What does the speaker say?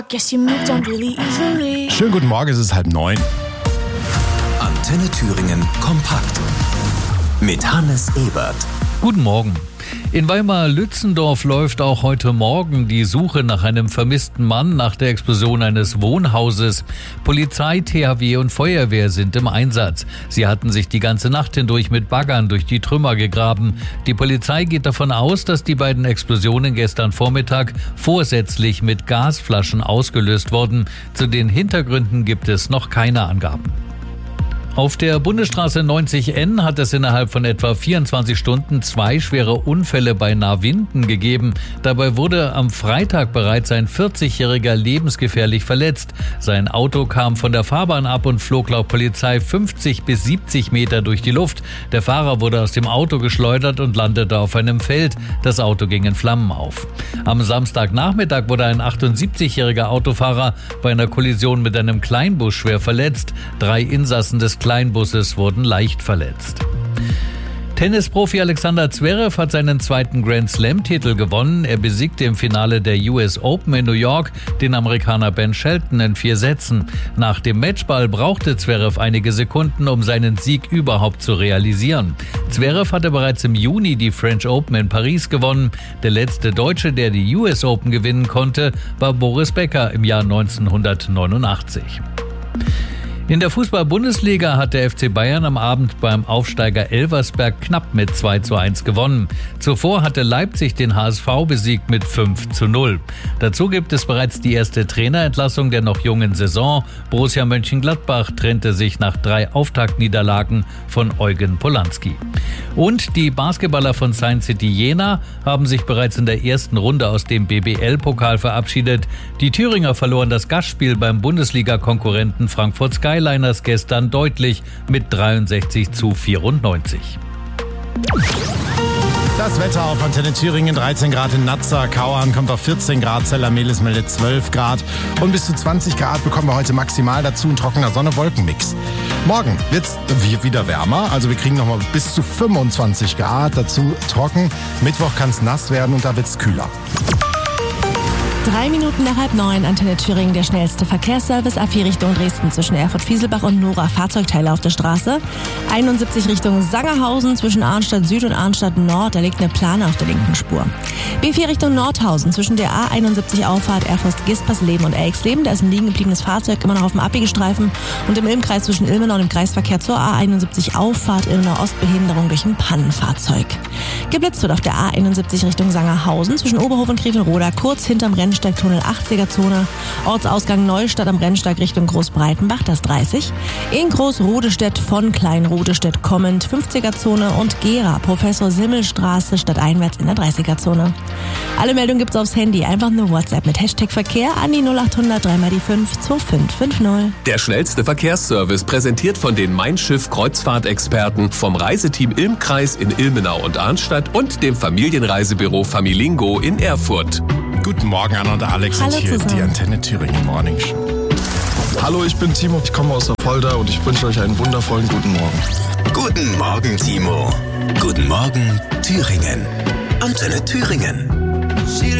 Schönen guten Morgen, es ist 8:30. Antenne Thüringen kompakt mit Hannes Ebert. Guten Morgen. In Weimar-Lützendorf läuft auch heute Morgen die Suche nach einem vermissten Mann nach der Explosion eines Wohnhauses. Polizei, THW und Feuerwehr sind im Einsatz. Sie hatten sich die ganze Nacht hindurch mit Baggern durch die Trümmer gegraben. Die Polizei geht davon aus, dass die beiden Explosionen gestern Vormittag vorsätzlich mit Gasflaschen ausgelöst wurden. Zu den Hintergründen gibt es noch keine Angaben. Auf der Bundesstraße 90N hat es innerhalb von etwa 24 Stunden 2 schwere Unfälle bei Nahwinden gegeben. Dabei wurde am Freitag bereits ein 40-Jähriger lebensgefährlich verletzt. Sein Auto kam von der Fahrbahn ab und flog laut Polizei 50 bis 70 Meter durch die Luft. Der Fahrer wurde aus dem Auto geschleudert und landete auf einem Feld. Das Auto ging in Flammen auf. Am Samstagnachmittag wurde ein 78-jähriger Autofahrer bei einer Kollision mit einem Kleinbus schwer verletzt. 3 Insassen des Kleinbusses wurden leicht verletzt. Tennisprofi Alexander Zverev hat seinen zweiten Grand-Slam-Titel gewonnen. Er besiegte im Finale der US Open in New York den Amerikaner Ben Shelton in 4 Sätzen. Nach dem Matchball brauchte Zverev einige Sekunden, um seinen Sieg überhaupt zu realisieren. Zverev hatte bereits im Juni die French Open in Paris gewonnen. Der letzte Deutsche, der die US Open gewinnen konnte, war Boris Becker im Jahr 1989. In der Fußball-Bundesliga hat der FC Bayern am Abend beim Aufsteiger Elversberg knapp mit 2:1 gewonnen. Zuvor hatte Leipzig den HSV besiegt mit 5:0. Dazu gibt es bereits die erste Trainerentlassung der noch jungen Saison. Borussia Mönchengladbach trennte sich nach 3 Auftaktniederlagen von Eugen Polanski. Und die Basketballer von Science City Jena haben sich bereits in der ersten Runde aus dem BBL-Pokal verabschiedet. Die Thüringer verloren das Gastspiel beim Bundesliga-Konkurrenten Frankfurt Skyliners gestern deutlich mit 63:94. Das Wetter auf Antenne Thüringen: 13 Grad in Nazza, Kauern kommt auf 14 Grad, Zellermehlis meldet 12 Grad und bis zu 20 Grad bekommen wir heute maximal dazu, ein trockener Sonne-Wolken-Mix. Morgen wird's wieder wärmer, also wir kriegen nochmal bis zu 25 Grad, dazu trocken. Mittwoch kann's nass werden und da wird's kühler. 3 Minuten nach 8:30, Antenne Thüringen, der schnellste Verkehrsservice. A4 Richtung Dresden zwischen Erfurt-Fieselbach und Nora, Fahrzeugteile auf der Straße. 71 Richtung Sangerhausen zwischen Arnstadt Süd und Arnstadt Nord, da liegt eine Plane auf der linken Spur. B4 Richtung Nordhausen zwischen der A71 Auffahrt Erfurt-Gispersleben und Elxleben, da ist ein liegen gebliebenes Fahrzeug immer noch auf dem Abbiegestreifen, und im Ilmkreis zwischen Ilmenau und dem Kreisverkehr zur A71 Auffahrt Ilmenau Ostbehinderung durch ein Pannenfahrzeug. Geblitzt wird auf der A71 Richtung Sangerhausen zwischen Oberhof und Grevenroda, kurz hinterm Rennsteigtunnel 80er-Zone, Ortsausgang Neustadt am Rennsteig Richtung Großbreitenbach, das 30, in Großrodestedt von Kleinrodestedt kommend 50er-Zone und Gera, Professor-Simmel-Straße stadteinwärts in der 30er-Zone. Alle Meldungen gibt's aufs Handy, einfach nur WhatsApp mit Hashtag Verkehr an die 0800 3x5 2550. Der schnellste Verkehrsservice, präsentiert von den Mein Schiff Kreuzfahrtexperten vom Reiseteam Ilmkreis in Ilmenau und Arnstadt und dem Familienreisebüro Familingo in Erfurt. Guten Morgen, Anna und Alex. Hallo und hier zusammen. die Antenne Thüringen Morning Show. Hallo, ich bin Timo, ich komme aus der Polder und ich wünsche euch einen wundervollen guten Morgen. Guten Morgen, Timo. Guten Morgen, Thüringen. Antenne Thüringen.